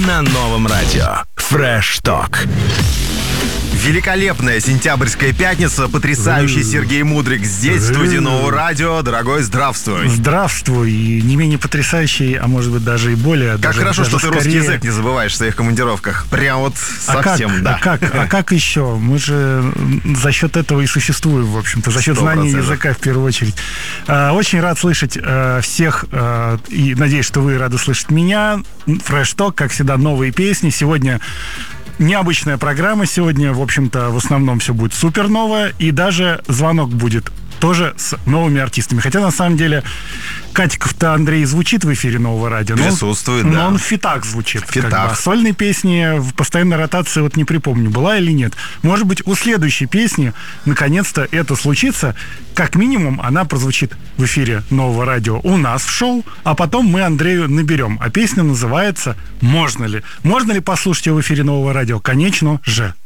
на новом радио. Fresh Talk. Великолепная сентябрьская пятница, потрясающий Сергей Мудрик здесь, в студии Нового радио. Дорогой, здравствуй. Здравствуй. И не менее потрясающий, а может быть даже и более. Как даже, хорошо, даже что ты скорее... русский язык не забываешь в своих командировках. Прям вот совсем, да. А как еще? Мы же за счет этого и существуем, в общем-то, за счет 100%. знания языка в первую очередь. Очень рад слышать всех, и надеюсь, что вы рады слышать меня. Fresh Talk, как всегда, новые песни. Сегодня необычная программа. Сегодня, в общем-то, в основном все будет супер новое. И даже звонок будет тоже с новыми артистами. Хотя, на самом деле, Катиков-то Андрей звучит в эфире Нового радио. Присутствует, да. Но он в фитах звучит. Фитах. Как бы. Сольные песни в постоянной ротации, вот не припомню, была или нет. Может быть, у следующей песни наконец-то это случится. Как минимум, она прозвучит в эфире Нового радио у нас в шоу, а потом мы Андрею наберем. А песня называется «Можно ли?». Можно ли послушать ее в эфире Нового радио? Конечно же.